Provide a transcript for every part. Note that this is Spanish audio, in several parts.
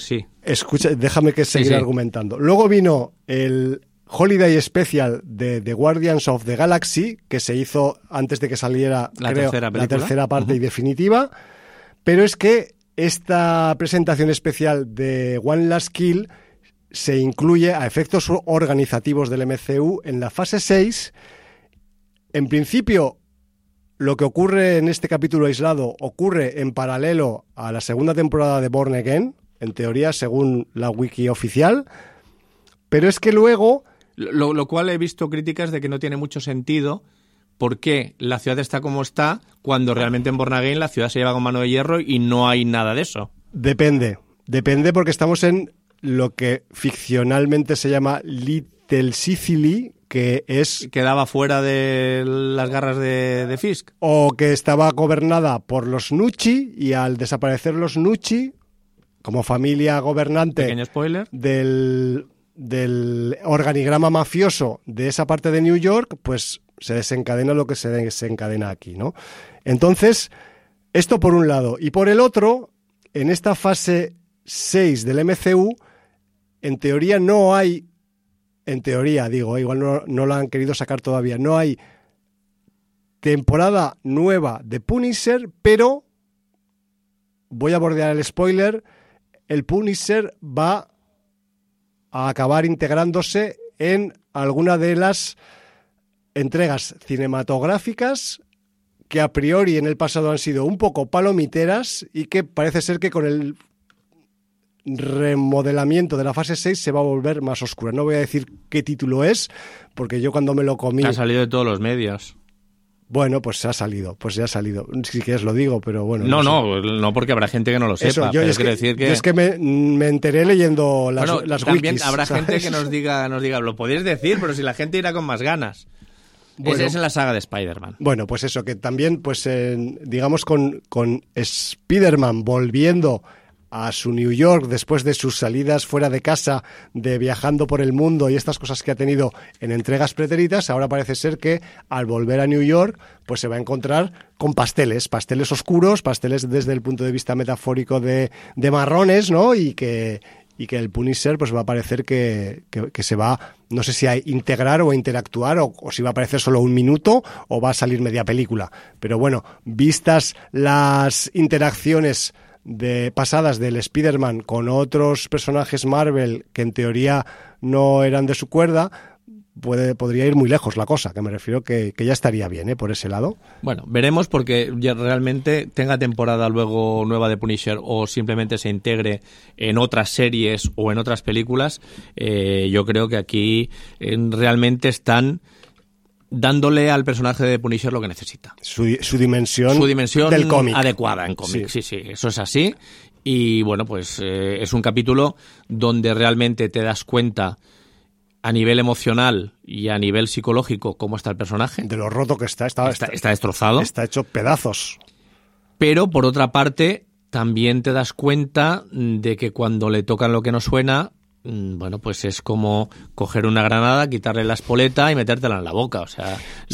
sí. Escucha, déjame que seguir argumentando. Luego vino el Holiday Special de The Guardians of the Galaxy, que se hizo antes de que saliera, la tercera parte y definitiva. Pero es que esta presentación especial de One Last Kill se incluye a efectos organizativos del MCU en la fase 6. En principio, lo que ocurre en este capítulo aislado ocurre en paralelo a la segunda temporada de Born Again, en teoría, según la wiki oficial, pero es que luego... Lo cual he visto críticas de que no tiene mucho sentido porque la ciudad está como está cuando realmente en Born Again la ciudad se lleva con mano de hierro y no hay nada de eso. Depende porque estamos en lo que ficcionalmente se llama Little Sicily, que es... Quedaba fuera de las garras de Fisk. O que estaba gobernada por los Nucci, y al desaparecer los Nucci, como familia gobernante... Pequeño spoiler. Del organigrama mafioso de esa parte de New York, pues se desencadena lo que se desencadena aquí, ¿no? Entonces, esto por un lado. Y por el otro, en esta fase 6 del MCU, en teoría no hay... En teoría, digo, igual no la han querido sacar todavía. No hay temporada nueva de Punisher, pero voy a bordear el spoiler. El Punisher va a acabar integrándose en alguna de las entregas cinematográficas que a priori en el pasado han sido un poco palomiteras y que parece ser que con el remodelamiento de la fase 6 se va a volver más oscura. No voy a decir qué título es, porque yo cuando me lo comí... Ha salido de todos los medios. Bueno, pues ya ha salido. Si quieres lo digo, pero bueno. No, porque habrá gente que no lo sepa. Yo es que me enteré leyendo las también wikis. Habrá ¿sabes? gente que nos diga, lo podéis decir, pero si la gente irá con más ganas. Esa es en la saga de Spider-Man. Bueno, pues eso, que también, pues digamos, con Spider-Man volviendo a su New York después de sus salidas fuera de casa, de viajando por el mundo y estas cosas que ha tenido en entregas pretéritas, ahora parece ser que al volver a New York pues se va a encontrar con pasteles oscuros, pasteles desde el punto de vista metafórico de marrones, ¿no? Y que el Punisher pues va a parecer que se va, no sé si a integrar o a interactuar o si va a aparecer solo un minuto o va a salir media película. Pero bueno, vistas las interacciones pasadas del Spider-Man con otros personajes Marvel que en teoría no eran de su cuerda, podría ir muy lejos la cosa, que me refiero que ya estaría bien, por ese lado. Bueno, veremos, porque ya realmente tenga temporada luego nueva de Punisher o simplemente se integre en otras series o en otras películas, yo creo que aquí realmente están dándole al personaje de Punisher lo que necesita. Su dimensión del cómic. Adecuada en cómic, sí, eso es así. Y bueno, pues es un capítulo donde realmente te das cuenta a nivel emocional y a nivel psicológico cómo está el personaje. De lo roto que está destrozado. Está hecho pedazos. Pero por otra parte, también te das cuenta de que cuando le tocan lo que no suena, bueno, pues es como coger una granada, quitarle la espoleta y metértela en la boca. O sea,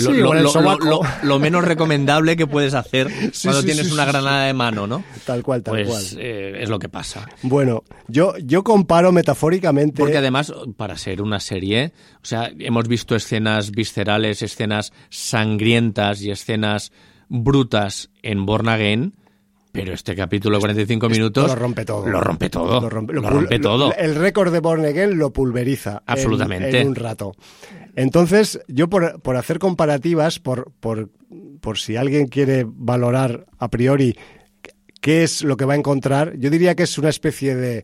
lo menos recomendable que puedes hacer cuando tienes una granada de mano, ¿no? Tal cual. Es lo que pasa. Bueno, yo comparo metafóricamente... Porque además, para ser una serie, o sea, hemos visto escenas viscerales, escenas sangrientas y escenas brutas en Born Again, pero este capítulo de 45 minutos... Lo rompe todo. Lo rompe todo. El récord de Born Again lo pulveriza. Absolutamente. En un rato. Entonces, yo por hacer comparativas, por si alguien quiere valorar a priori qué es lo que va a encontrar, yo diría que es una especie de...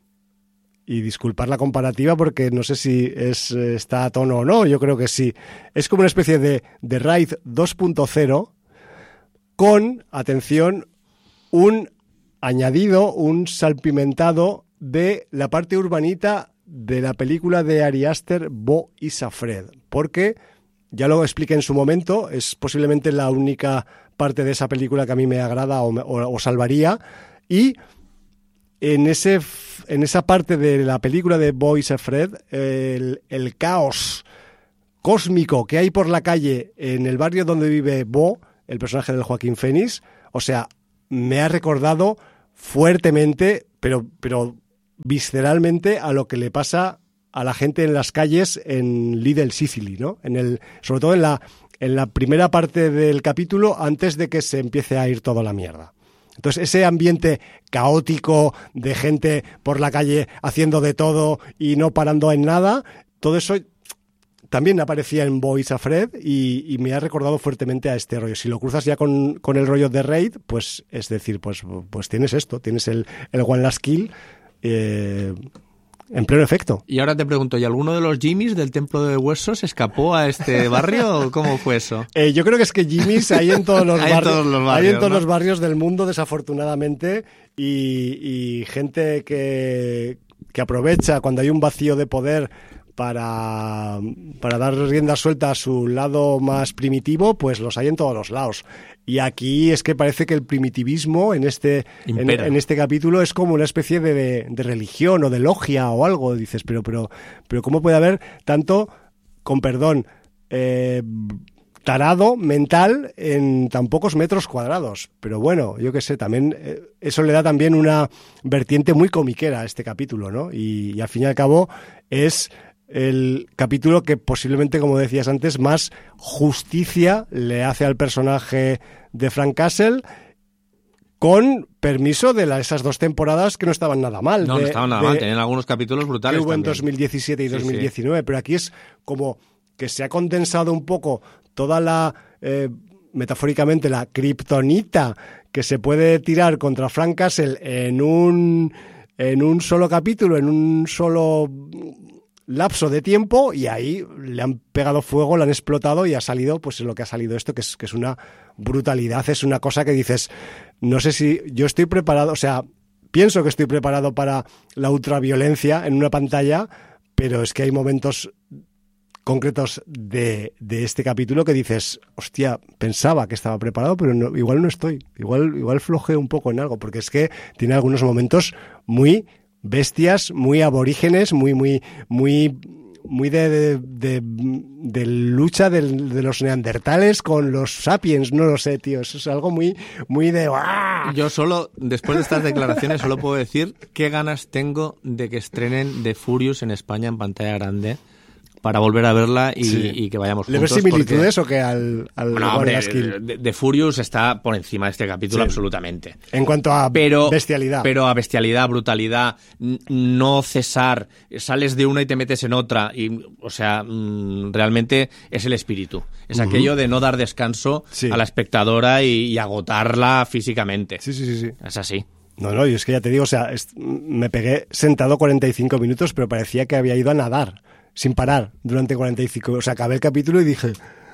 Y disculpar la comparativa porque no sé si está a tono o no, yo creo que sí. Es como una especie de Raid 2.0 con, atención, un añadido, un salpimentado de la parte urbanita de la película de Ari Aster, Beau is Afraid, porque, ya lo expliqué en su momento, es posiblemente la única parte de esa película que a mí me agrada o salvaría, y en esa parte de la película de Beau is Afraid, el caos cósmico que hay por la calle en el barrio donde vive Beau, el personaje del Joaquín Phoenix, o sea, me ha recordado fuertemente, pero visceralmente a lo que le pasa a la gente en las calles en Little Sicily, ¿no? Sobre todo en la primera parte del capítulo, antes de que se empiece a ir toda la mierda. Entonces, ese ambiente caótico de gente por la calle haciendo de todo y no parando en nada, todo eso también aparecía en Boys Afraid y me ha recordado fuertemente a este rollo. Si lo cruzas ya con el rollo de Raid, pues es decir, pues tienes esto, tienes el One Last Kill en pleno efecto. Y ahora te pregunto, ¿y alguno de los Jimmys del Templo de Huesos escapó a este barrio o cómo fue eso? Yo creo que es que Jimmys hay en todos los barrios. Hay en todos ¿no? los barrios del mundo, desafortunadamente, y gente que aprovecha cuando hay un vacío de poder para dar rienda suelta a su lado más primitivo, pues los hay en todos los lados. Y aquí es que parece que el primitivismo en este capítulo es como una especie de religión o de logia o algo. Dices, pero ¿cómo puede haber tanto, con perdón, tarado mental en tan pocos metros cuadrados? Pero bueno, yo qué sé, también eso le da también una vertiente muy comiquera a este capítulo, ¿no? Y al fin y al cabo es el capítulo que posiblemente, como decías antes, más justicia le hace al personaje de Frank Castle, con permiso de esas 2 temporadas que no estaban nada mal. No estaban nada mal, tenían algunos capítulos brutales. Que hubo también. En 2017 y 2019, sí. Pero aquí es como que se ha condensado un poco toda la, metafóricamente, la kriptonita que se puede tirar contra Frank Castle en un solo capítulo, en un solo lapso de tiempo, y ahí le han pegado fuego, le han explotado y ha salido, pues es lo que ha salido esto, que es una brutalidad, es una cosa que dices, no sé si yo estoy preparado, o sea, pienso que estoy preparado para la ultraviolencia en una pantalla, pero es que hay momentos concretos de este capítulo que dices, hostia, pensaba que estaba preparado, pero no, igual no estoy, igual flojeo un poco en algo, porque es que tiene algunos momentos muy bestias, muy aborígenes, muy de lucha de los neandertales con los sapiens, no lo sé, tío, eso es algo muy de ¡ah! Yo solo, después de estas declaraciones, solo puedo decir qué ganas tengo de que estrenen The Furious en España en pantalla grande, para volver a verla y que vayamos juntos. ¿Le ves similitudes o que al no, hombre, The Furious está por encima de este capítulo, sí, absolutamente. En cuanto a bestialidad. Pero a bestialidad, brutalidad, no cesar, sales de una y te metes en otra, y, o sea, realmente es el espíritu. Es aquello de no dar descanso a la espectadora y agotarla físicamente. Sí. Es así. No, y es que ya te digo, o sea, me pegué sentado 45 minutos, pero parecía que había ido a nadar sin parar durante 45. O sea, acabé el capítulo y dije,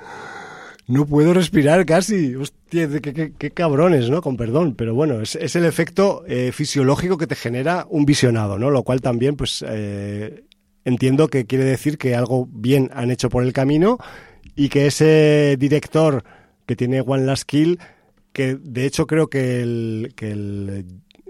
no puedo respirar casi. Hostia, qué cabrones, ¿no? Con perdón. Pero bueno, es el efecto fisiológico que te genera un visionado, ¿no? Lo cual también, pues, entiendo que quiere decir que algo bien han hecho por el camino y que ese director que tiene One Last Kill, que de hecho creo que el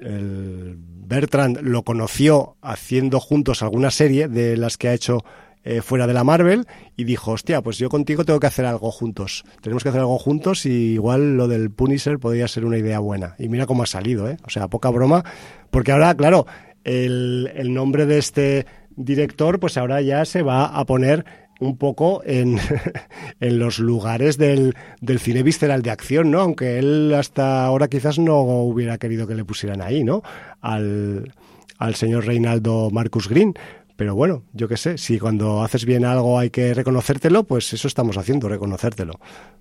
Bertrand lo conoció haciendo juntos alguna serie de las que ha hecho fuera de la Marvel, y dijo, hostia, pues yo contigo tengo que hacer algo juntos, tenemos que hacer algo juntos, y igual lo del Punisher podría ser una idea buena. Y mira cómo ha salido, o sea, poca broma, porque ahora, claro, el nombre de este director, pues ahora ya se va a poner un poco en los lugares del cine visceral de acción, ¿no? Aunque él hasta ahora quizás no hubiera querido que le pusieran ahí, ¿no? Al señor Reinaldo Marcus Green. Pero bueno, yo qué sé, si cuando haces bien algo hay que reconocértelo, pues eso estamos haciendo, reconocértelo.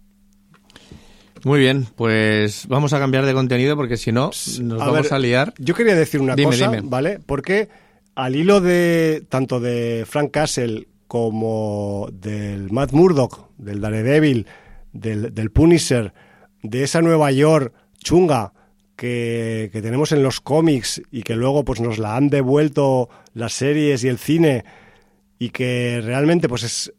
Muy bien, pues vamos a cambiar de contenido porque si no nos vamos a liar. Yo quería decir una cosa, dime. ¿vale? Porque al hilo de tanto de Frank Castle como del Matt Murdock, del Daredevil, del Punisher, de esa Nueva York chunga que tenemos en los cómics y que luego pues nos la han devuelto las series y el cine, y que realmente pues es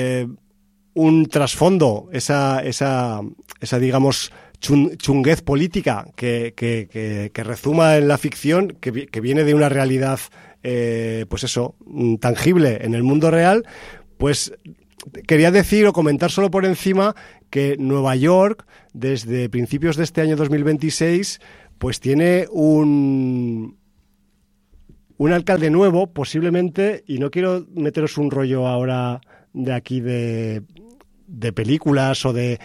un trasfondo, esa digamos chunguez política que rezuma en la ficción, que viene de una realidad pues eso, tangible en el mundo real. Pues quería decir o comentar solo por encima que Nueva York, desde principios de este año 2026, pues tiene un un alcalde nuevo, posiblemente, y no quiero meteros un rollo ahora de aquí de películas o de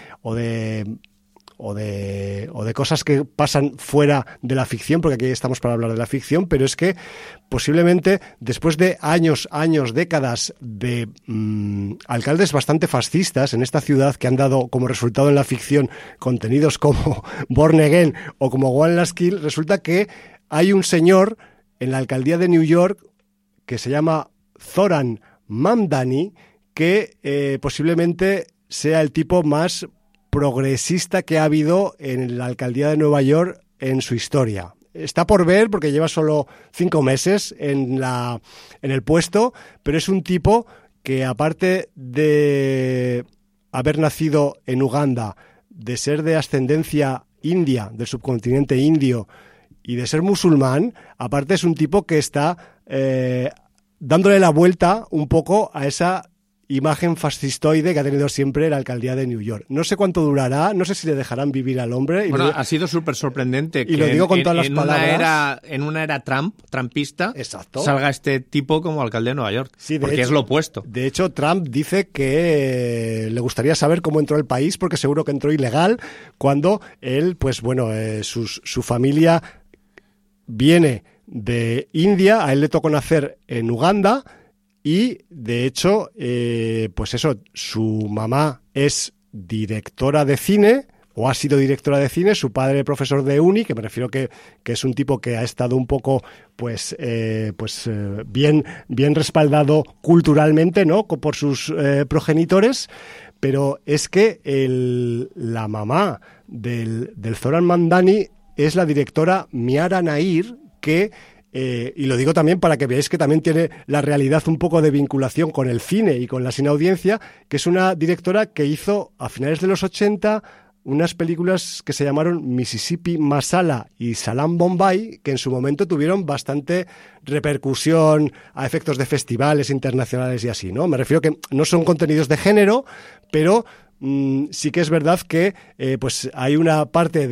cosas que pasan fuera de la ficción, porque aquí estamos para hablar de la ficción, pero es que posiblemente después de años, décadas de alcaldes bastante fascistas en esta ciudad que han dado como resultado en la ficción contenidos como Born Again o como One Last Kill, resulta que hay un señor en la alcaldía de New York que se llama Zoran Mamdani, que posiblemente sea el tipo más progresista que ha habido en la alcaldía de Nueva York en su historia. Está por ver porque lleva solo 5 meses en el puesto, pero es un tipo que, aparte de haber nacido en Uganda, de ser de ascendencia india, del subcontinente indio, y de ser musulmán, aparte es un tipo que está dándole la vuelta un poco a esa imagen fascistoide que ha tenido siempre la alcaldía de New York. No sé cuánto durará, no sé si le dejarán vivir al hombre. Bueno, ha sido súper sorprendente y que lo digo con todas las palabras. En una era trumpista, exacto, salga este tipo como alcalde de Nueva York. Sí, porque es lo opuesto. De hecho, Trump dice que le gustaría saber cómo entró al país, porque seguro que entró ilegal, cuando él, pues bueno, su familia viene de India, a él le tocó nacer en Uganda. Y, de hecho, pues eso, su mamá es directora de cine, o ha sido directora de cine, su padre profesor de uni, que me refiero que es un tipo que ha estado un poco, bien respaldado culturalmente, ¿no?, por sus progenitores, pero es que la mamá del Zoran Mamdani es la directora Miara Nair, que... y lo digo también para que veáis que también tiene la realidad un poco de vinculación con el cine y con la sin audiencia, que es una directora que hizo a finales de los 80 unas películas que se llamaron Mississippi Masala y Salam Bombay, que en su momento tuvieron bastante repercusión a efectos de festivales internacionales y así, ¿no? Me refiero que no son contenidos de género, pero sí que es verdad que pues hay una parte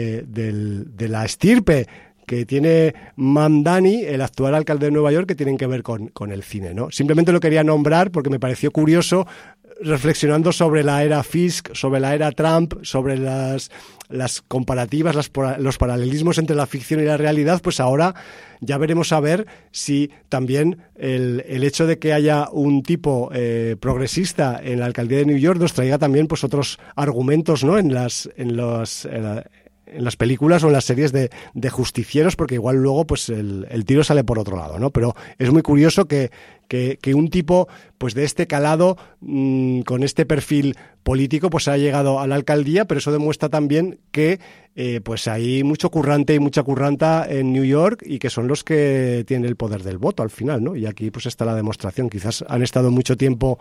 de la estirpe que tiene Mamdani, el actual alcalde de Nueva York, que tienen que ver con el cine, ¿no? Simplemente lo quería nombrar porque me pareció curioso, reflexionando sobre la era Fisk, sobre la era Trump, sobre las comparativas, los paralelismos entre la ficción y la realidad, pues ahora ya veremos a ver si también el hecho de que haya un tipo progresista en la alcaldía de New York nos traiga también pues otros argumentos, ¿no?, en las películas o en las series de justicieros, porque igual luego pues el tiro sale por otro lado, ¿no? Pero es muy curioso que un tipo pues de este calado, con este perfil político, pues ha llegado a la alcaldía, pero eso demuestra también que pues hay mucho currante y mucha curranta en New York, y que son los que tienen el poder del voto al final, ¿no? Y aquí pues está la demostración. Quizás han estado mucho tiempo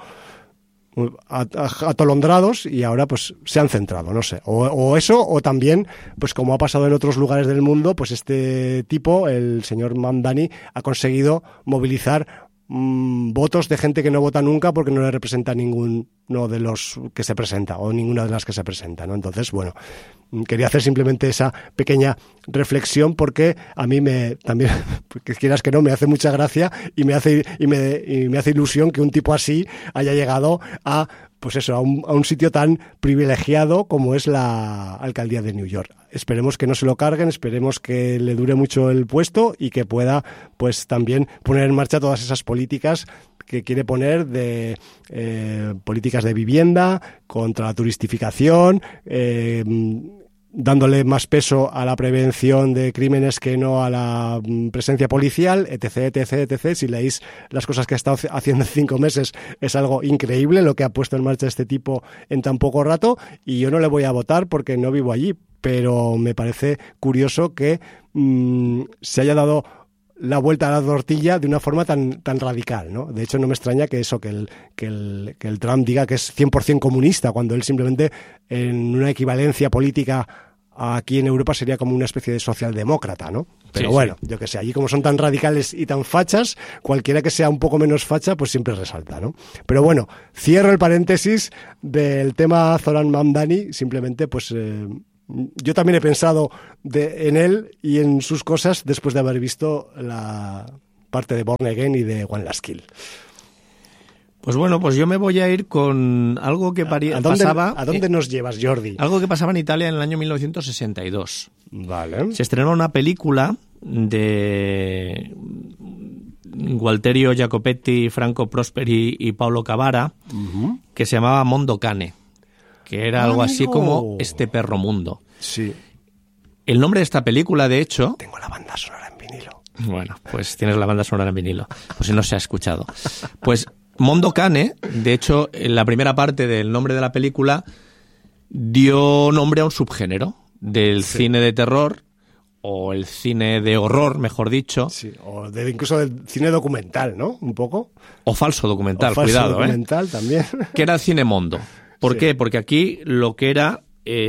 atolondrados y ahora pues se han centrado, no sé, o eso, o también pues como ha pasado en otros lugares del mundo, pues este tipo, el señor Mamdani, ha conseguido movilizar votos de gente que no vota nunca porque no le representa ninguno de los que se presenta o ninguna de las que se presenta, ¿no? Entonces, bueno, quería hacer simplemente esa pequeña reflexión porque a mí también, porque quieras que no, me hace mucha gracia y me hace ilusión que un tipo así haya llegado a, pues eso, a un sitio tan privilegiado como es la alcaldía de New York. Esperemos que no se lo carguen, esperemos que le dure mucho el puesto y que pueda pues también poner en marcha todas esas políticas que quiere poner, de políticas de vivienda, contra la turistificación, dándole más peso a la prevención de crímenes que no a la presencia policial, etc, etc, etc. Si leéis las cosas que ha estado haciendo en 5 meses, es algo increíble lo que ha puesto en marcha este tipo en tan poco rato, y yo no le voy a votar porque no vivo allí, pero me parece curioso que se haya dado la vuelta a la tortilla de una forma tan radical, ¿no? De hecho, no me extraña que el Trump diga que es 100% comunista, cuando él simplemente, en una equivalencia política aquí en Europa, sería como una especie de socialdemócrata, ¿no? Pero sí, bueno, yo que sé, allí como son tan radicales y tan fachas, cualquiera que sea un poco menos facha, pues siempre resalta, ¿no? Pero bueno, cierro el paréntesis del tema Zoran Mamdani, simplemente pues... yo también he pensado en él y en sus cosas después de haber visto parte de Born Again y de One Last Kill. Pues bueno, pues yo me voy a ir con algo que pasaba... ¿A dónde nos llevas, Jordi? Algo que pasaba en Italia en el año 1962. Vale. Se estrenó una película de Gualterio Jacopetti, Franco Prosperi y Paolo Cavara, que se llamaba Mondo Cane, que era algo así como Este perro mundo. Sí. El nombre de esta película, de hecho... Tengo la banda sonora en vinilo. Bueno, pues tienes la banda sonora en vinilo, pues si no se ha escuchado. Pues Mondo Cane, de hecho, en la primera parte del nombre de la película, dio nombre a un subgénero del cine de terror, o el cine de horror, mejor dicho. Sí, o incluso del cine documental, ¿no? Un poco. O falso documental, o falso cuidado, documental también. Que era el cine mondo. ¿Por qué? Porque aquí lo que era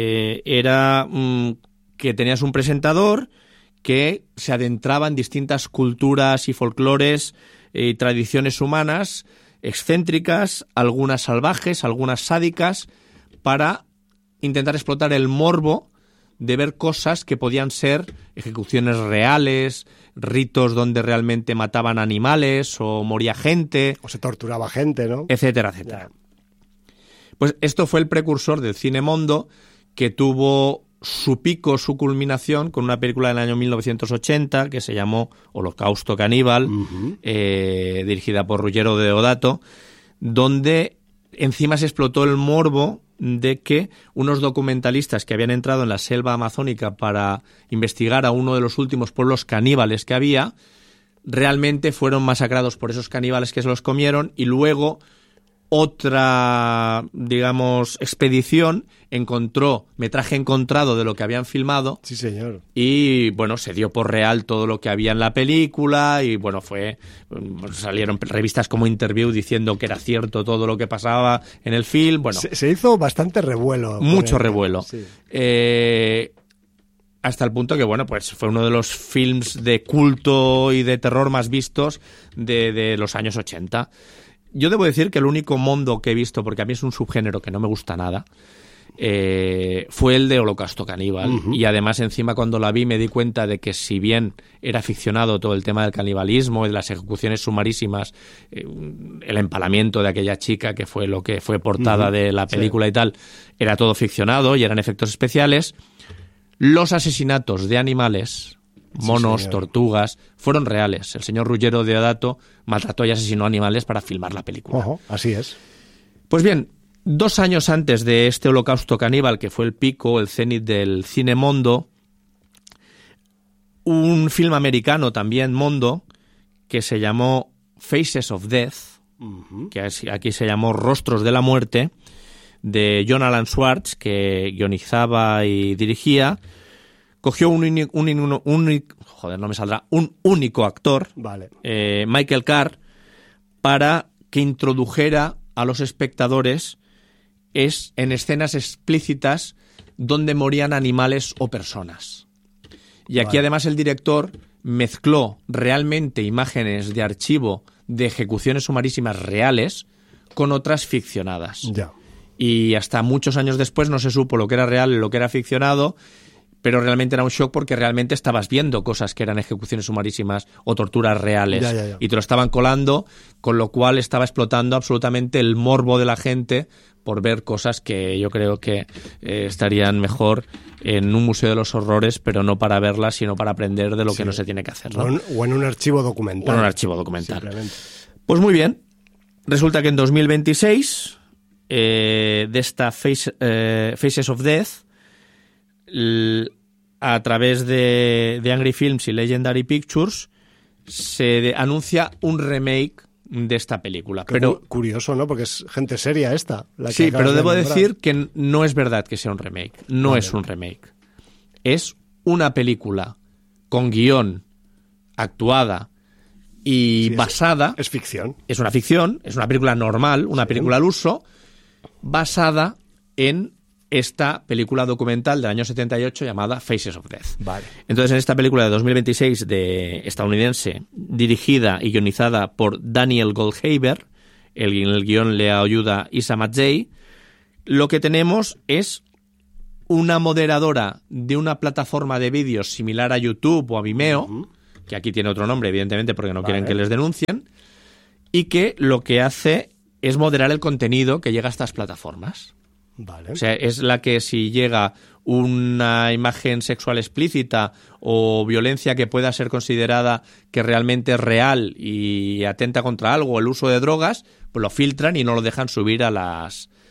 que tenías un presentador que se adentraba en distintas culturas y folclores y tradiciones humanas excéntricas, algunas salvajes, algunas sádicas, para intentar explotar el morbo de ver cosas que podían ser ejecuciones reales, ritos donde realmente mataban animales o moría gente. O se torturaba gente, ¿no? Etcétera, etcétera. Pues esto fue el precursor del cine mondo, que tuvo su pico, su culminación, con una película del año 1980 que se llamó Holocausto Caníbal, dirigida por Ruggero Deodato, donde encima se explotó el morbo de que unos documentalistas que habían entrado en la selva amazónica para investigar a uno de los últimos pueblos caníbales que había, realmente fueron masacrados por esos caníbales que se los comieron, y luego otra, digamos, expedición encontró metraje encontrado de lo que habían filmado. Sí, señor. Y, bueno, se dio por real todo lo que había en la película y, bueno, salieron revistas como Interview diciendo que era cierto todo lo que pasaba en el film. Bueno, se hizo bastante revuelo. Mucho revuelo. Sí. Hasta el punto que, bueno, pues fue uno de los films de culto y de terror más vistos de los años 80. Yo debo decir que el único mondo que he visto, porque a mí es un subgénero que no me gusta nada, fue el de Holocausto Caníbal. Y además, encima, cuando la vi me di cuenta de que, si bien era ficcionado todo el tema del canibalismo y de las ejecuciones sumarísimas, el empalamiento de aquella chica, que fue lo que fue portada de la película y tal, era todo ficcionado y eran efectos especiales, los asesinatos de animales, monos, tortugas, fueron reales. El señor Ruggero Deodato maltrató y asesinó animales para filmar la película. Ojo, así es. Pues bien, 2 años antes de este Holocausto Caníbal, que fue el pico, el cenit del cine mondo, un film americano también mondo, que se llamó Faces of Death, que aquí se llamó Rostros de la Muerte, de John Alan Swartz, que guionizaba y dirigía. Cogió un único actor, vale, Michael Carr, para que introdujera a los espectadores en escenas explícitas donde morían animales o personas. Y aquí, además, el director mezcló realmente imágenes de archivo de ejecuciones sumarísimas reales con otras ficcionadas. Ya. Y hasta muchos años después no se supo lo que era real y lo que era ficcionado, pero realmente era un shock porque realmente estabas viendo cosas que eran ejecuciones sumarísimas o torturas reales. Ya. Y te lo estaban colando, con lo cual estaba explotando absolutamente el morbo de la gente por ver cosas que yo creo que estarían mejor en un museo de los horrores, pero no para verlas, sino para aprender de lo que no se tiene que hacer, ¿no? O en un archivo documental. O en un archivo documental. Pues muy bien. Resulta que en 2026, de esta Faces of Death, a través de Angry Films y Legendary Pictures, se anuncia un remake de esta película. Pero curioso, ¿no? Porque es gente seria esta. Sí, pero debo decir que no es verdad que sea un remake. No es un remake. Es una película con guión, actuada y basada... Es ficción. Es una ficción, es una película normal, una película al uso, basada en esta película documental del año 78 llamada Faces of Death. Vale. Entonces, en esta película de 2026 estadounidense, dirigida y guionizada por Daniel Goldhaber, en el guión le ayuda Issa Mazzei, lo que tenemos es una moderadora de una plataforma de vídeos similar a YouTube o a Vimeo, que aquí tiene otro nombre, evidentemente, porque no quieren que les denuncien, y que lo que hace es moderar el contenido que llega a estas plataformas. Vale. O sea, es la que si llega una imagen sexual explícita o violencia que pueda ser considerada que realmente es real y atenta contra algo, el uso de drogas, pues lo filtran y no lo dejan subir a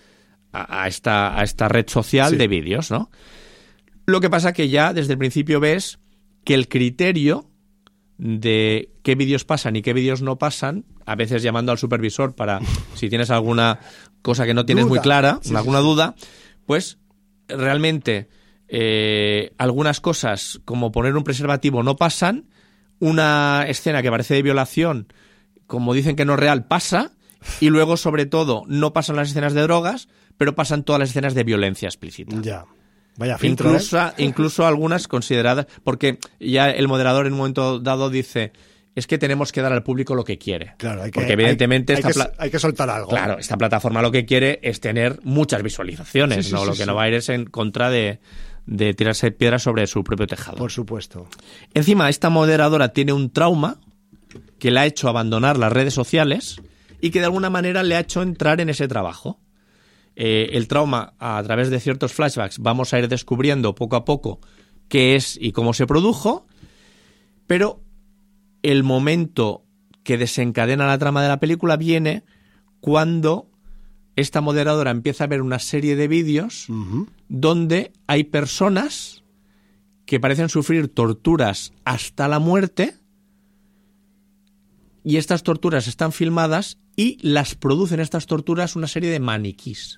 esta red social de vídeos, ¿no? Lo que pasa que ya desde el principio ves que el criterio de qué vídeos pasan y qué vídeos no pasan, a veces llamando al supervisor para si tienes alguna cosa que no tienes muy clara, alguna duda, pues realmente algunas cosas como poner un preservativo no pasan, una escena que parece de violación, como dicen que no es real, pasa, y luego sobre todo no pasan las escenas de drogas, pero pasan todas las escenas de violencia explícita. Ya. Vaya filtro, incluso algunas consideradas, porque ya el moderador en un momento dado dice, es que tenemos que dar al público lo que quiere. Claro, porque evidentemente hay que soltar algo. Claro, esta plataforma lo que quiere es tener muchas visualizaciones, lo que no va a ir es en contra de tirarse piedras sobre su propio tejado. Por supuesto. Encima, esta moderadora tiene un trauma que le ha hecho abandonar las redes sociales y que de alguna manera le ha hecho entrar en ese trabajo. El trauma, a través de ciertos flashbacks, vamos a ir descubriendo poco a poco qué es y cómo se produjo, pero el momento que desencadena la trama de la película viene cuando esta moderadora empieza a ver una serie de vídeos donde hay personas que parecen sufrir torturas hasta la muerte, y estas torturas están filmadas y las producen estas torturas una serie de maniquís.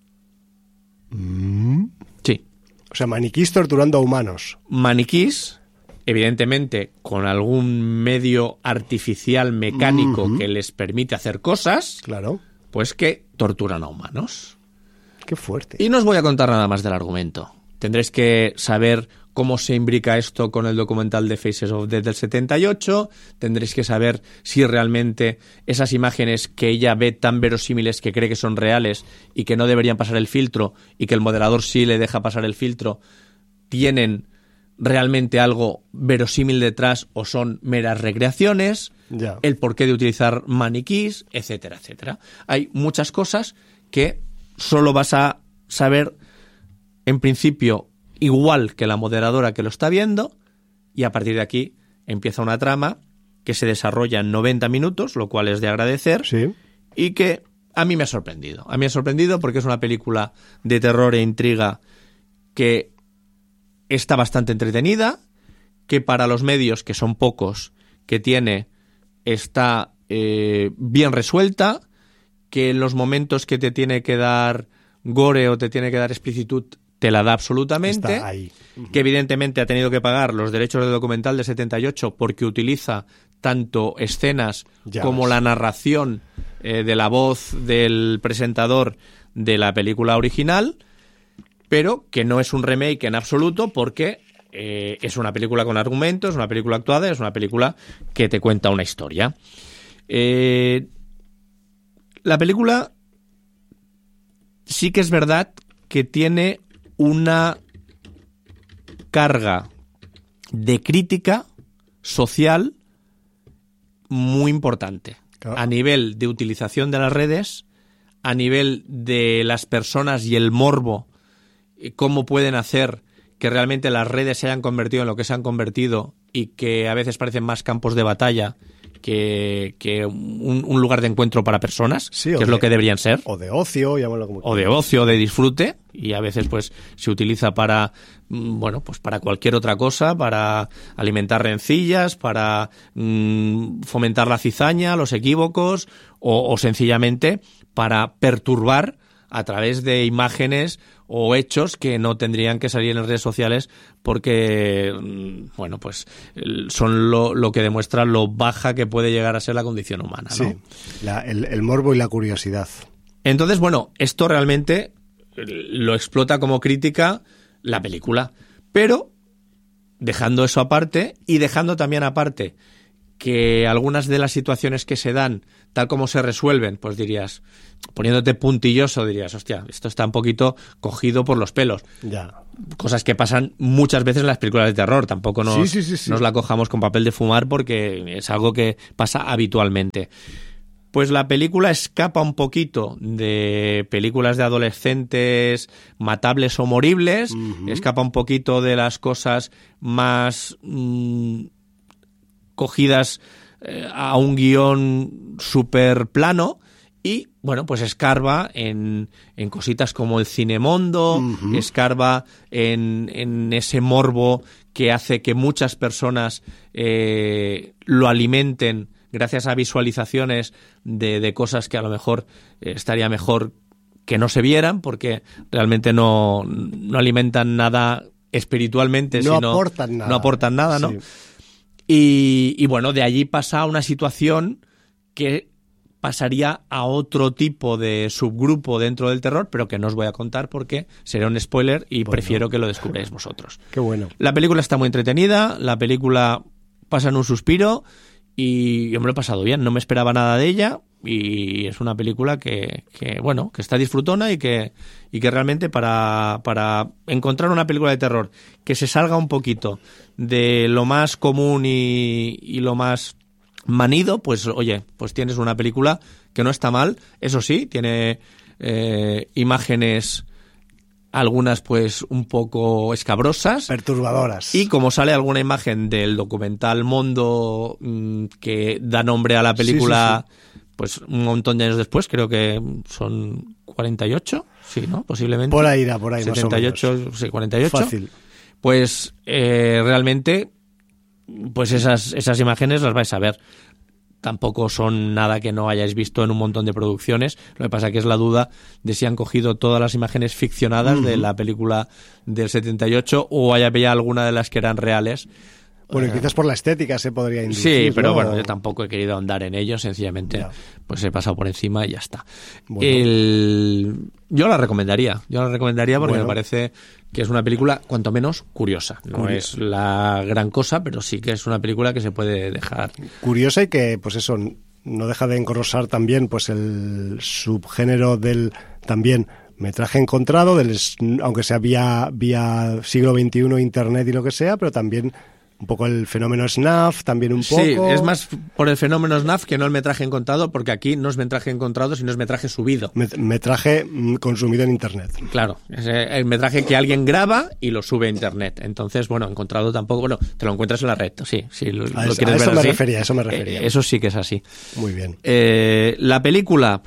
Sí. O sea, maniquís torturando a humanos. Maniquís, evidentemente, con algún medio artificial mecánico que les permite hacer cosas, claro, pues que torturan a humanos. Qué fuerte. Y no os voy a contar nada más del argumento. Tendréis que saber cómo se imbrica esto con el documental de Faces of Death del 78, tendréis que saber si realmente esas imágenes que ella ve tan verosímiles que cree que son reales y que no deberían pasar el filtro y que el moderador sí le deja pasar el filtro, tienen realmente algo verosímil detrás o son meras recreaciones, el porqué de utilizar maniquís, etcétera, etcétera. Hay muchas cosas que solo vas a saber en principio igual que la moderadora que lo está viendo, y a partir de aquí empieza una trama que se desarrolla en 90 minutos, lo cual es de agradecer, y que a mí me ha sorprendido. A mí me ha sorprendido porque es una película de terror e intriga que está bastante entretenida, que para los medios, que son pocos, que tiene, está bien resuelta, que en los momentos que te tiene que dar gore o te tiene que dar explicitud te la da absolutamente. Está ahí. Que evidentemente ha tenido que pagar los derechos de documental de 78 porque utiliza tanto escenas como la narración de la voz del presentador de la película original, pero que no es un remake en absoluto porque es una película con argumentos, es una película actuada, es una película que te cuenta una historia. La película sí que es verdad que tiene una carga de crítica social muy importante. Claro. A nivel de utilización de las redes, a nivel de las personas y el morbo, cómo pueden hacer que realmente las redes se hayan convertido en lo que se han convertido y que a veces parecen más campos de batalla que un lugar de encuentro para personas, que es lo que deberían ser. O de ocio, llámalo como quieras. O de ocio, de disfrute, y a veces pues se utiliza para, bueno, pues para cualquier otra cosa, para alimentar rencillas, para fomentar la cizaña, los equívocos, o sencillamente para perturbar a través de imágenes o hechos que no tendrían que salir en las redes sociales porque, bueno, pues son lo que demuestra lo baja que puede llegar a ser la condición humana, ¿no? Sí, el morbo y la curiosidad. Entonces, bueno, esto realmente lo explota como crítica la película, pero dejando eso aparte y dejando también aparte que algunas de las situaciones que se dan, tal como se resuelven, pues dirías, poniéndote puntilloso, dirías, hostia, esto está un poquito cogido por los pelos. Ya. Cosas que pasan muchas veces en las películas de terror. Tampoco nos la cojamos con papel de fumar porque es algo que pasa habitualmente. Pues la película escapa un poquito de películas de adolescentes matables o moribles, escapa un poquito de las cosas más cogidas a un guión súper plano y, bueno, pues escarba en cositas como el cinemondo, escarba en ese morbo que hace que muchas personas lo alimenten gracias a visualizaciones de cosas que a lo mejor estaría mejor que no se vieran, porque realmente no alimentan nada espiritualmente, no sino aportan nada. No aportan nada, ¿no? Sí. Y bueno, de allí pasa a una situación que pasaría a otro tipo de subgrupo dentro del terror, pero que no os voy a contar porque sería un spoiler y prefiero que lo descubráis vosotros. Qué bueno. La película está muy entretenida, la película pasa en un suspiro y yo me lo he pasado bien, no me esperaba nada de ella y es una película que está disfrutona y que realmente para encontrar una película de terror que se salga un poquito de lo más común y lo más manido, pues oye, pues tienes una película que no está mal, eso sí, tiene imágenes algunas pues un poco escabrosas, perturbadoras, y como sale alguna imagen del documental Mondo que da nombre a la película, pues un montón de años después, creo que son 48, sí, ¿no? Posiblemente. Por ahí 78, más o menos. Sí, 48. Fácil. Pues realmente, pues esas imágenes las vais a ver. Tampoco son nada que no hayáis visto en un montón de producciones. Lo que pasa que es la duda de si han cogido todas las imágenes ficcionadas de la película del 78 o haya pillado alguna de las que eran reales. Bueno, quizás por la estética se podría inducir. Sí, pero ¿no? bueno, yo tampoco he querido ahondar en ello, sencillamente pues he pasado por encima y ya está. Bueno. Yo la recomendaría porque me parece que es una película cuanto menos curiosa. No es la gran cosa, pero sí que es una película que se puede dejar. Curiosa y que, pues eso, no deja de engrosar también pues el subgénero del también metraje encontrado, aunque sea vía siglo XXI, internet y lo que sea, pero también un poco el fenómeno snuff, también un poco. Sí, es más por el fenómeno snuff que no el metraje encontrado, porque aquí no es metraje encontrado, sino es metraje subido. Metraje consumido en internet. Claro, es el metraje que alguien graba y lo sube a internet. Entonces, bueno, encontrado tampoco, bueno, te lo encuentras en la red, sí, lo quieres ver eso así. Eso me refería. Eso sí que es así. Muy bien. La película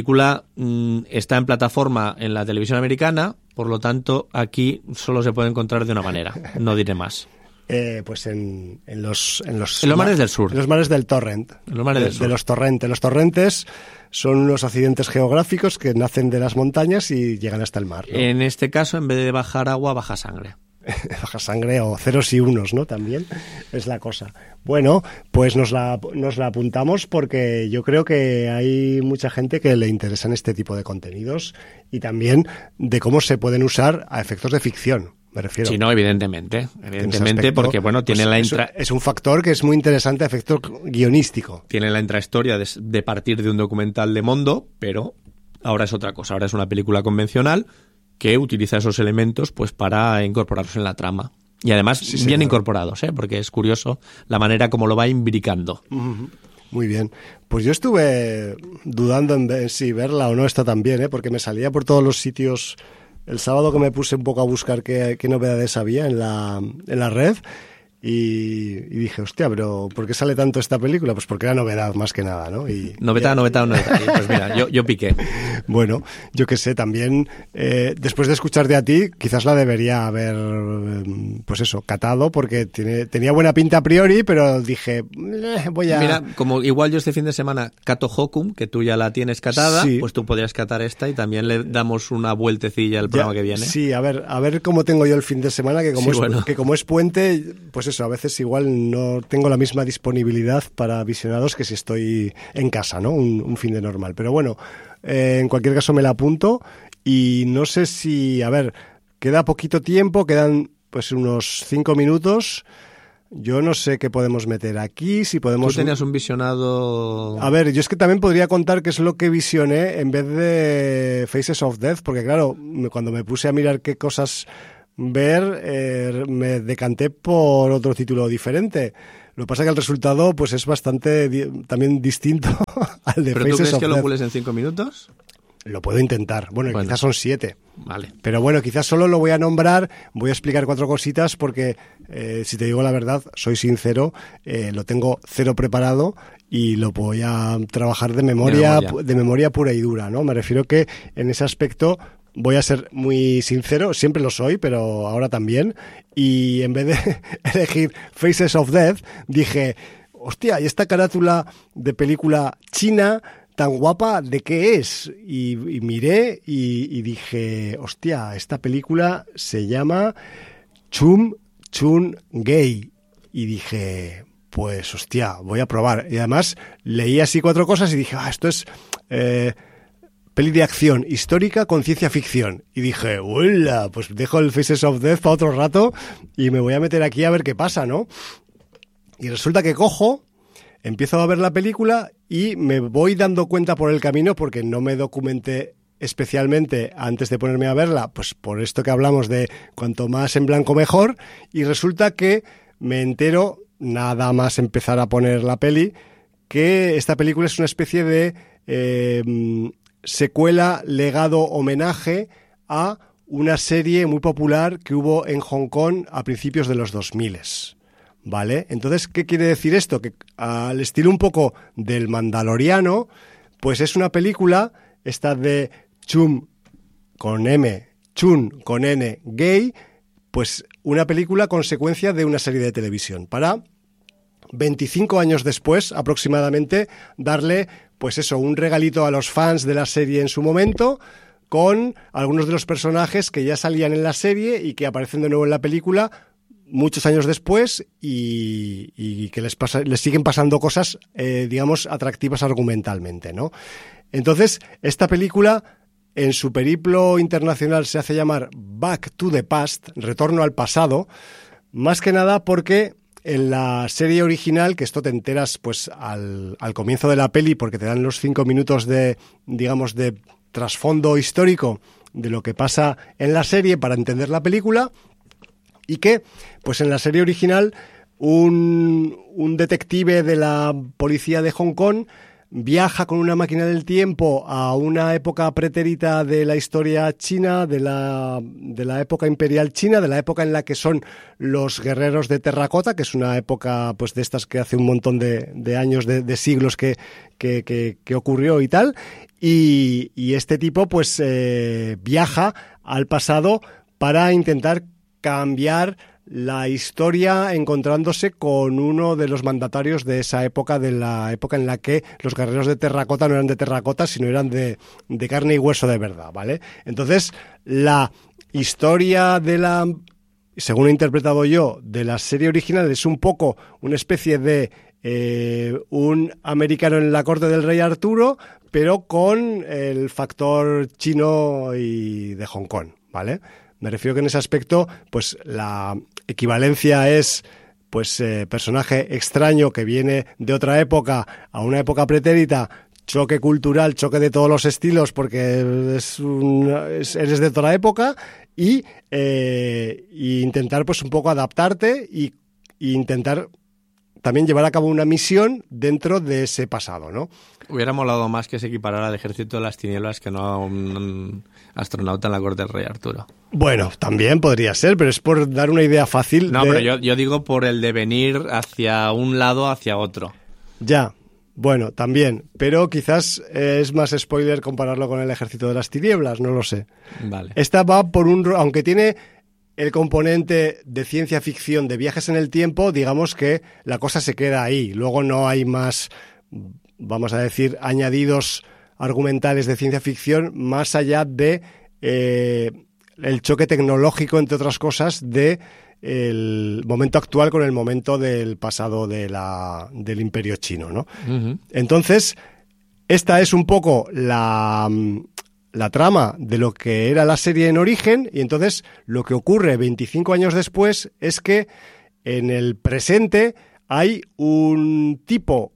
está en plataforma en la televisión americana, por lo tanto, aquí solo se puede encontrar de una manera, no diré más. Pues en los mares del sur. En los mares del torrent. En los mares del sur. De los torrentes. Los torrentes son unos accidentes geográficos que nacen de las montañas y llegan hasta el mar, ¿no? En este caso, en vez de bajar agua, baja sangre. Baja sangre o ceros y unos, ¿no? También es la cosa. Bueno, pues nos la apuntamos porque yo creo que hay mucha gente que le interesan este tipo de contenidos y también de cómo se pueden usar a efectos de ficción. Me refiero. Sí, no, evidentemente, porque bueno, tiene pues es un factor que es muy interesante a efecto guionístico. Tiene la intrahistoria de partir de un documental de Mondo, pero ahora es otra cosa, ahora es una película convencional que utiliza esos elementos pues para incorporarlos en la trama. Y además bien incorporados, porque es curioso la manera como lo va imbricando. Muy bien. Pues yo estuve dudando en si verla o no esta también, porque me salía por todos los sitios. El sábado que me puse un poco a buscar qué novedades había en la red y dije, hostia, pero ¿por qué sale tanto esta película? Pues porque era novedad más que nada, ¿no? Novedad. Pues mira, yo piqué. Bueno, yo qué sé, también después de escucharte a ti, quizás la debería haber, pues eso, catado, porque tenía buena pinta a priori, pero dije, voy a... Mira, como igual yo este fin de semana cato Hokum, que tú ya la tienes catada, sí. Pues tú podrías catar esta y también le damos una vueltecilla al programa que viene. Sí, a ver cómo tengo yo el fin de semana, que como es puente, pues eso, a veces igual no tengo la misma disponibilidad para visionados que si estoy en casa, ¿no? Un fin de normal. Pero bueno, en cualquier caso me la apunto y no sé si, queda poquito tiempo, quedan pues unos 5 minutos. Yo no sé qué podemos meter aquí, si podemos... Tú tenías un visionado... A ver, yo es que también podría contar qué es lo que visioné en vez de Faces of Death, porque claro, cuando me puse a mirar qué cosas ver, me decanté por otro título diferente. Lo que pasa es que el resultado pues es bastante también distinto al de Faces of Death. ¿Pero tú crees que lo pules en 5 minutos? Lo puedo intentar. Bueno, quizás son 7. Vale. Pero bueno, quizás solo lo voy a nombrar, voy a explicar 4 cositas porque, si te digo la verdad, soy sincero, lo tengo cero preparado y lo voy a trabajar de memoria pura y dura, ¿no? Me refiero que en ese aspecto voy a ser muy sincero, siempre lo soy, pero ahora también, y en vez de elegir Faces of Death, dije, hostia, ¿y esta carátula de película china tan guapa, de qué es? Y miré y dije, hostia, esta película se llama Chum Chun Gay. Y dije, pues hostia, voy a probar. Y además leí así 4 cosas y dije, esto es peli de acción histórica con ciencia ficción. Y dije, ¡hola! Pues dejo el Faces of Death para otro rato y me voy a meter aquí a ver qué pasa, ¿no? Y resulta que cojo... Empiezo a ver la película y me voy dando cuenta por el camino, porque no me documenté especialmente antes de ponerme a verla, pues por esto que hablamos de cuanto más en blanco mejor, y resulta que me entero, nada más empezar a poner la peli, que esta película es una especie de secuela, legado, homenaje a una serie muy popular que hubo en Hong Kong a principios de los 2000. ¿Vale? Entonces, ¿qué quiere decir esto? Que al estilo un poco del Mandaloriano, pues es una película, esta de Chum con M, Chun con N, Gay, pues una película consecuencia de una serie de televisión, para 25 años después, aproximadamente, darle, pues eso, un regalito a los fans de la serie en su momento, con algunos de los personajes que ya salían en la serie y que aparecen de nuevo en la película muchos años después y que les siguen pasando cosas, digamos, atractivas argumentalmente, ¿no? Entonces, esta película, en su periplo internacional, se hace llamar Back to the Past, Retorno al pasado, más que nada porque en la serie original, que esto te enteras pues al comienzo de la peli, porque te dan los 5 minutos de, digamos, de trasfondo histórico de lo que pasa en la serie para entender la película. Y que, pues en la serie original, un detective de la policía de Hong Kong viaja con una máquina del tiempo a una época pretérita de la historia china, de la época imperial china, de la época en la que son los guerreros de terracota, que es una época pues de estas que hace un montón de años, de siglos que ocurrió y tal. Y este tipo pues viaja al pasado para intentar cambiar la historia, encontrándose con uno de los mandatarios de esa época, de la época en la que los guerreros de terracota no eran de terracota, sino eran de carne y hueso de verdad, ¿vale? Entonces, la historia según he interpretado yo, de la serie original es un poco una especie de un americano en la corte del rey Arturo, pero con el factor chino y de Hong Kong, ¿vale? Me refiero que en ese aspecto, pues la equivalencia es pues personaje extraño que viene de otra época a una época pretérita, choque cultural, choque de todos los estilos, porque eres de otra época, y intentar pues un poco adaptarte y intentar también llevar a cabo una misión dentro de ese pasado, ¿no? Hubiera molado más que se equiparara al Ejército de las Tinieblas que no a un astronauta en la corte del rey Arturo. Bueno, también podría ser, pero es por dar una idea fácil. No, pero yo digo por el devenir hacia un lado, hacia otro. Ya, bueno, también, pero quizás es más spoiler compararlo con el Ejército de las Tinieblas, no lo sé. Vale. Esta va por aunque tiene el componente de ciencia ficción, de viajes en el tiempo, digamos que la cosa se queda ahí. Luego no hay más, vamos a decir, añadidos argumentales de ciencia ficción más allá de el choque tecnológico, entre otras cosas, de el momento actual con el momento del pasado del Imperio Chino, ¿no? Uh-huh. Entonces, esta es un poco la trama de lo que era la serie en origen, y entonces lo que ocurre 25 años después es que en el presente hay un tipo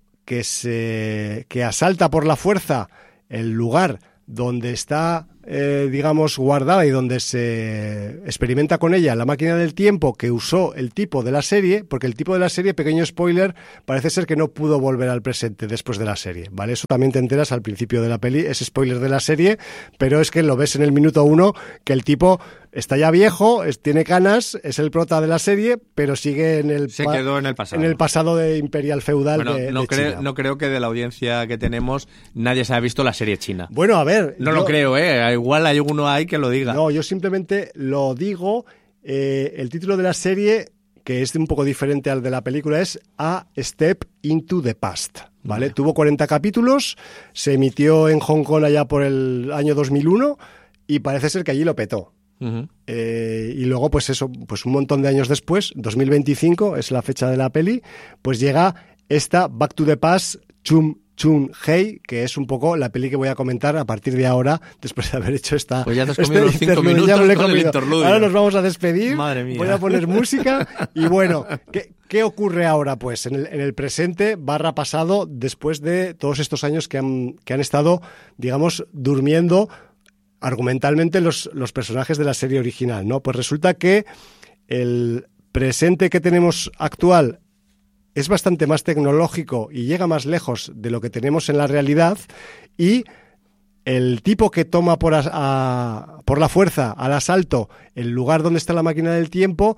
que asalta por la fuerza el lugar donde está, digamos, guardada y donde se experimenta con ella la máquina del tiempo que usó el tipo de la serie, porque el tipo de la serie, pequeño spoiler, parece ser que no pudo volver al presente después de la serie, ¿vale? Eso también te enteras al principio de la peli, es spoiler de la serie, pero es que lo ves en el minuto 1 que el tipo está ya viejo, tiene canas, es el prota de la serie, pero sigue se quedó en el pasado. En el pasado de imperial feudal de China. No creo que de la audiencia que tenemos nadie se haya visto la serie china. Bueno, a ver... No lo creo, igual hay uno ahí que lo diga. No, yo simplemente lo digo. El título de la serie, que es un poco diferente al de la película, es A Step into the Past, ¿vale? Tuvo 40 capítulos, se emitió en Hong Kong allá por el año 2001 y parece ser que allí lo petó. Uh-huh. Y luego, pues eso, pues un montón de años después, 2025 es la fecha de la peli, pues llega esta Back to the Past, Chun-Hei, que es un poco la peli que voy a comentar a partir de ahora, después de haber hecho esta... Pues ya te has comido los 5 minutos con el interludio. Ahora nos vamos a despedir. Madre mía. Voy a poner música y bueno, ¿qué ocurre ahora? Pues en el presente / pasado, después de todos estos años que han estado, digamos, durmiendo argumentalmente los personajes de la serie original, ¿no? Pues resulta que el presente que tenemos actual es bastante más tecnológico y llega más lejos de lo que tenemos en la realidad, y el tipo que toma por la fuerza al asalto el lugar donde está la máquina del tiempo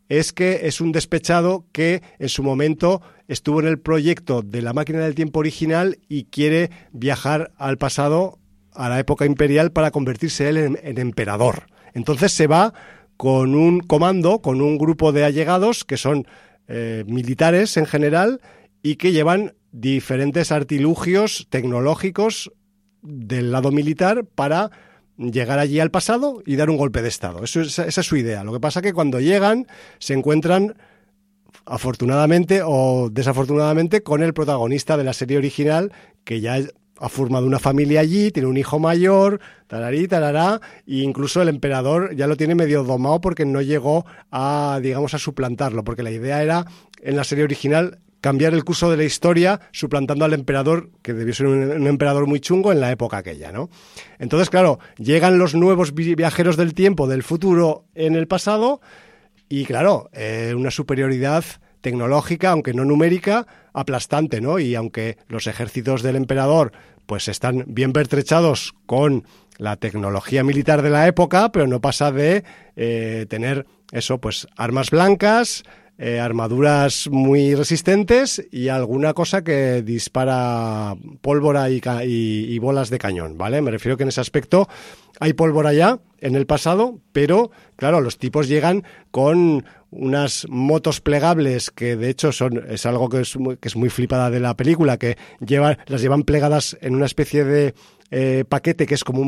es un despechado que en su momento estuvo en el proyecto de la máquina del tiempo original y quiere viajar al pasado, a la época imperial, para convertirse él en emperador. Entonces se va con un comando, con un grupo de allegados que son militares en general y que llevan diferentes artilugios tecnológicos del lado militar para llegar allí al pasado y dar un golpe de estado. Esa es su idea. Lo que pasa es que cuando llegan se encuentran, afortunadamente o desafortunadamente, con el protagonista de la serie original, que ya ha formado una familia allí, tiene un hijo mayor, tararí, tarará, e incluso el emperador ya lo tiene medio domado porque no llegó a suplantarlo, porque la idea era, en la serie original, cambiar el curso de la historia suplantando al emperador, que debió ser un emperador muy chungo en la época aquella, ¿no? Entonces, claro, llegan los nuevos viajeros del tiempo del futuro en el pasado y, claro, una superioridad tecnológica, aunque no numérica, aplastante, ¿no? Y aunque los ejércitos del emperador pues están bien pertrechados con la tecnología militar de la época, pero no pasa de tener eso, pues armas blancas, armaduras muy resistentes y alguna cosa que dispara pólvora y bolas de cañón, ¿vale? Me refiero que en ese aspecto hay pólvora ya en el pasado, pero claro, los tipos llegan con unas motos plegables que de hecho es algo que es muy flipada de la película, que las llevan plegadas en una especie de paquete que es como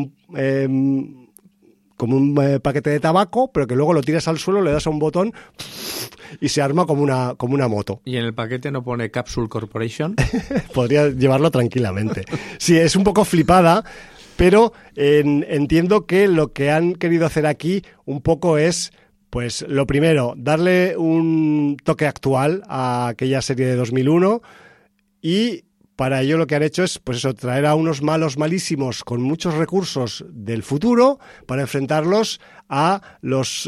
un paquete de tabaco, pero que luego lo tiras al suelo, le das a un botón y se arma como una moto. ¿Y en el paquete no pone Capsule Corporation? Podría llevarlo tranquilamente. Sí, es un poco flipada, pero entiendo que lo que han querido hacer aquí un poco es, pues lo primero, darle un toque actual a aquella serie de 2001, y para ello lo que han hecho es, pues eso, traer a unos malos malísimos con muchos recursos del futuro para enfrentarlos a los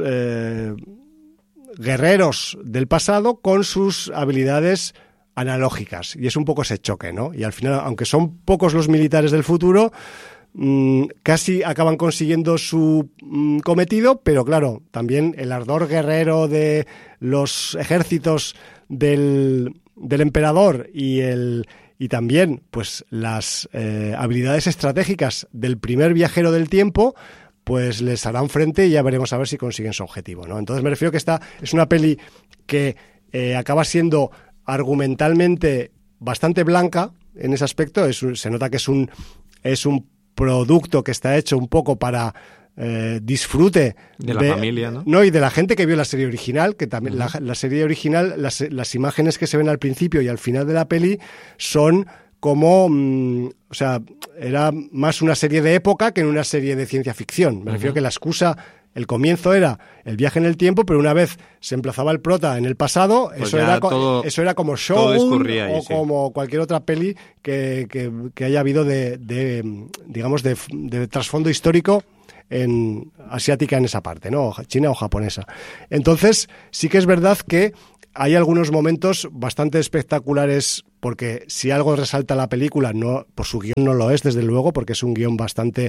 guerreros del pasado con sus habilidades analógicas. Y es un poco ese choque, ¿no? Y al final, aunque son pocos los militares del futuro, casi acaban consiguiendo su cometido, pero claro, también el ardor guerrero de los ejércitos del emperador y también pues las habilidades estratégicas del primer viajero del tiempo, pues les harán frente y ya veremos a ver si consiguen su objetivo, ¿no? Entonces me refiero que esta es una peli que acaba siendo argumentalmente bastante blanca en ese aspecto. Se nota que es un producto que está hecho un poco para disfrute de la familia, ¿no? Y de la gente que vio la serie original, que también la serie original, las imágenes que se ven al principio y al final de la peli son como, o sea, era más una serie de época que una serie de ciencia ficción. Me refiero que la excusa el comienzo era el viaje en el tiempo, pero una vez se emplazaba el prota en el pasado, Pues eso era como Shogun ahí, o sí. como cualquier otra peli que haya habido digamos, de trasfondo histórico asiática en esa parte, ¿no? China o japonesa. Entonces, sí que es verdad que hay algunos momentos bastante espectaculares, porque si algo resalta la película, no, por su guión no lo es, desde luego, porque es un guión bastante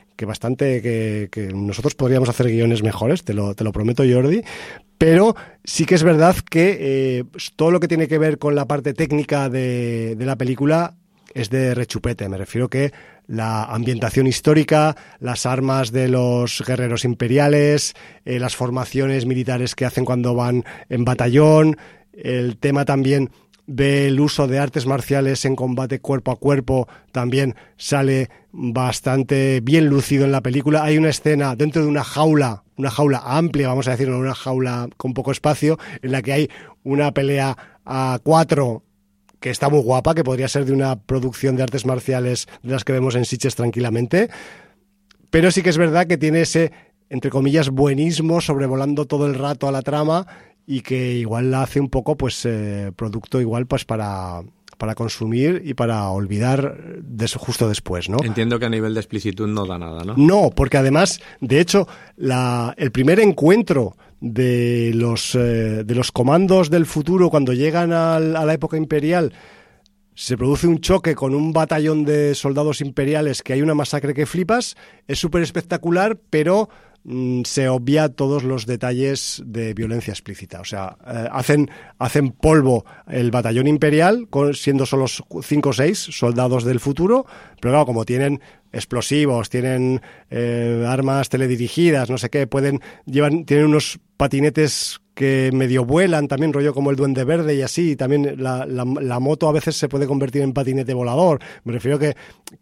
que nosotros podríamos hacer guiones mejores, te lo prometo, Jordi, pero sí que es verdad que todo lo que tiene que ver con la parte técnica de la película es de rechupete. Me refiero que la ambientación histórica, las armas de los guerreros imperiales, las formaciones militares que hacen cuando van en batallón, el tema también del uso de artes marciales en combate cuerpo a cuerpo también sale bastante bien lucido en la película. Hay una escena dentro de una jaula amplia, vamos a decirlo, una jaula con poco espacio, en la que hay una pelea a 4 que está muy guapa, que podría ser de una producción de artes marciales de las que vemos en Sitges tranquilamente, pero sí que es verdad que tiene ese, entre comillas, buenismo sobrevolando todo el rato a la trama, y que igual la hace un poco, pues, producto igual, pues, para consumir y para olvidar justo después, ¿no? Entiendo que a nivel de explicitud no da nada, ¿no? No, porque además, de hecho, el primer encuentro de los comandos del futuro cuando llegan a la época imperial, se produce un choque con un batallón de soldados imperiales, que hay una masacre que flipas, es súper espectacular, pero se obvia todos los detalles de violencia explícita. O sea, hacen polvo el batallón imperial, siendo solo 5 o 6 soldados del futuro, pero claro, como tienen explosivos, tienen armas teledirigidas, no sé qué, tienen unos patinetes que medio vuelan, también rollo como el Duende Verde y así, y también la moto a veces se puede convertir en patinete volador. Me refiero que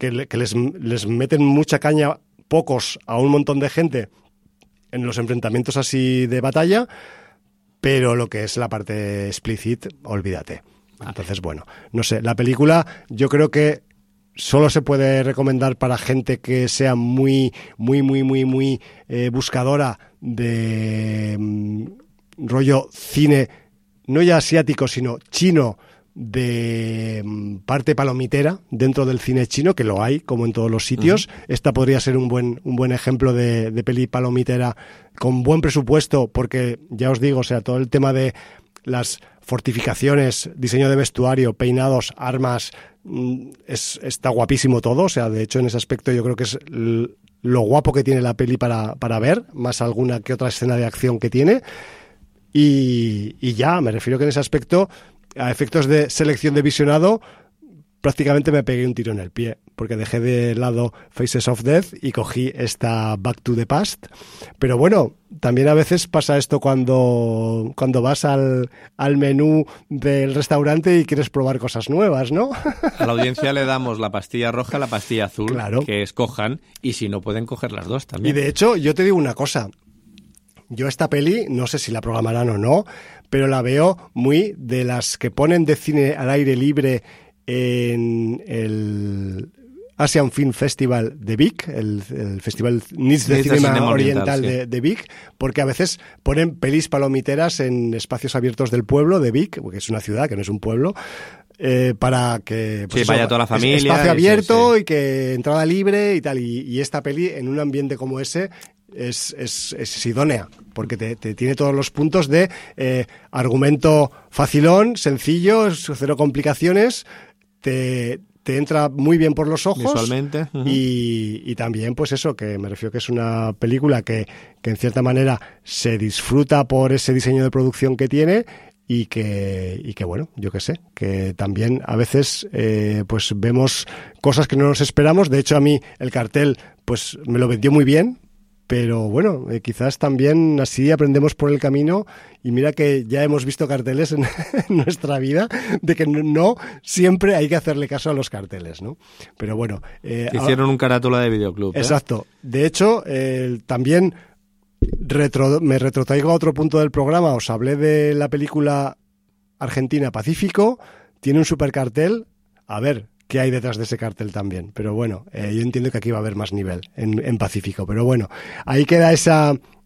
les meten mucha caña, pocos a un montón de gente en los enfrentamientos así de batalla, pero lo que es la parte explícita, olvídate. Entonces, bueno, no sé, la película yo creo que solo se puede recomendar para gente que sea muy buscadora de rollo cine, no ya asiático, sino chino, de parte palomitera dentro del cine chino, que lo hay, como en todos los sitios. Esta podría ser un buen ejemplo de peli palomitera con buen presupuesto, porque ya os digo, o sea, todo el tema de las fortificaciones, diseño de vestuario, peinados, armas, está guapísimo todo. O sea, de hecho, en ese aspecto yo creo que es lo guapo que tiene la peli para ver, más alguna que otra escena de acción que tiene. Y ya, me refiero que en ese aspecto, a efectos de selección de visionado, prácticamente me pegué un tiro en el pie, porque dejé de lado Faces of Death y cogí esta Back to the Past. Pero bueno, también a veces pasa esto cuando vas al menú del restaurante y quieres probar cosas nuevas, ¿no? A la audiencia le damos la pastilla roja, la pastilla azul, claro, que escojan, y si no pueden coger las dos también. Y de hecho, yo te digo una cosa. Yo esta peli, no sé si la programarán o no, pero la veo muy de las que ponen de cine al aire libre en el Asian Film Festival de Vic, el Festival NIS de Cinema Oriental sí, de Vic, porque a veces ponen pelis palomiteras en espacios abiertos del pueblo de Vic, porque es una ciudad que no es un pueblo, para que pues sí, vaya toda la familia, espacio abierto y que entrada libre y tal, y esta peli en un ambiente como ese es idónea, porque te tiene todos los puntos de argumento facilón, sencillo, cero complicaciones, te entra muy bien por los ojos visualmente, y también pues eso, que me refiero que es una película que en cierta manera se disfruta por ese diseño de producción que tiene y que bueno, yo qué sé, que también a veces pues vemos cosas que no nos esperamos. De hecho, a mí el cartel pues me lo vendió muy bien, pero bueno, quizás también así aprendemos por el camino, y mira que ya hemos visto carteles en nuestra vida de que no siempre hay que hacerle caso a los carteles, ¿no? Pero bueno. Hicieron un carátula de videoclub. Exacto. De hecho, también me retrotraigo a otro punto del programa. Os hablé de la película argentina Pacífico. Tiene un super cartel. A ver qué hay detrás de ese cartel también. Pero bueno, yo entiendo que aquí va a haber más nivel en Pacífico. Pero bueno, ahí queda esa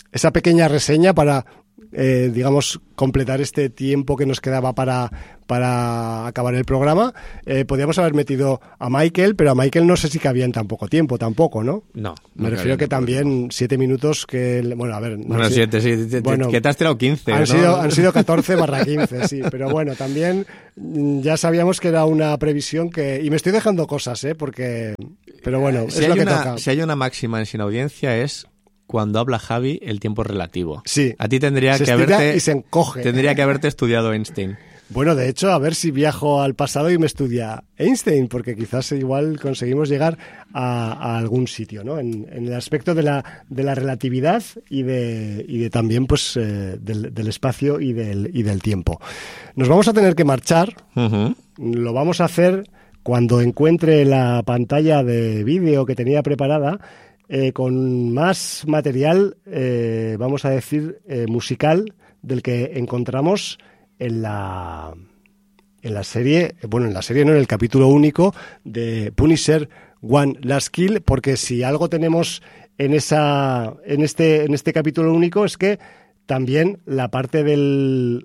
esa pequeña reseña para, digamos, completar este tiempo que nos quedaba para acabar el programa. Podríamos haber metido a Michael, pero a Michael no sé si cabía en tan poco tiempo, tampoco, ¿no? No. Me refiero que también 7 minutos que... Bueno, a ver... Bueno, 7, sí. Bueno, que te has tirado 15, han, ¿no? han sido 14/15, sí. Pero bueno, también ya sabíamos que era una previsión que... Y me estoy dejando cosas, porque... Pero bueno, si es lo que toca. Si hay una máxima en Sin Audiencia es... Cuando habla Javi, el tiempo es relativo. Sí. A ti tendría se que estira haberte... y se encoge. Tendría que haberte estudiado Einstein. Bueno, de hecho, a ver si viajo al pasado y me estudia Einstein, porque quizás igual conseguimos llegar a algún sitio, ¿no? En el aspecto de la relatividad y de también, pues, del espacio y del tiempo. Nos vamos a tener que marchar. Uh-huh. Lo vamos a hacer cuando encuentre la pantalla de vídeo que tenía preparada, con más material, vamos a decir, musical, del que encontramos en la serie, en el capítulo único de Punisher One Last Kill, porque si algo tenemos en este capítulo único es que también la parte del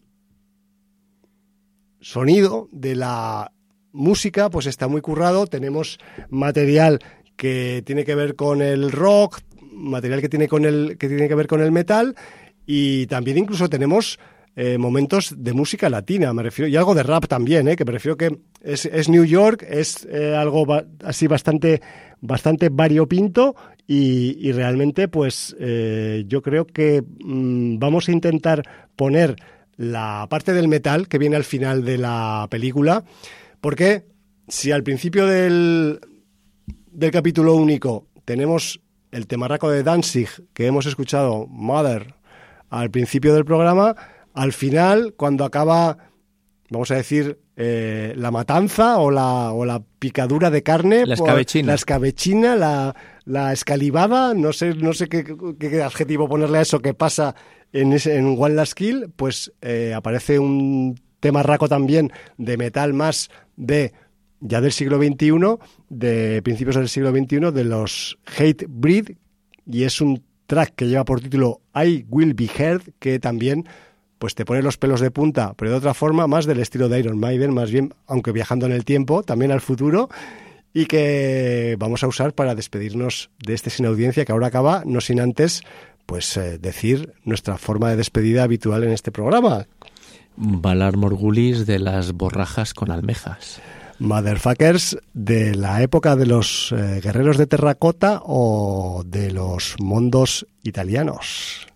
sonido, de la música, pues está muy currado. Tenemos material que tiene que ver con el rock, material que tiene que ver con el metal, y también incluso tenemos momentos de música latina, me refiero, y algo de rap también, que me refiero que es New York, es algo así bastante variopinto, y realmente pues yo creo que vamos a intentar poner la parte del metal que viene al final de la película, porque si al principio del capítulo único tenemos el temarraco de Danzig que hemos escuchado, Mother, al principio del programa, al final, cuando acaba, vamos a decir, la matanza o la picadura de carne, la escabechina, la escalivada, no sé qué adjetivo ponerle a eso que pasa en One Last Kill, pues aparece un temarraco también de metal más ya del siglo XXI, de principios del siglo XXI, de los Hatebreed, y es un track que lleva por título I Will Be Heard, que también pues te pone los pelos de punta, pero de otra forma, más del estilo de Iron Maiden, más bien, aunque viajando en el tiempo, también al futuro, y que vamos a usar para despedirnos de este Sin Audiencia, que ahora acaba, no sin antes pues decir nuestra forma de despedida habitual en este programa. Valar Morgulis de las borrajas con almejas. Motherfuckers de la época de los guerreros de terracota o de los mondos italianos.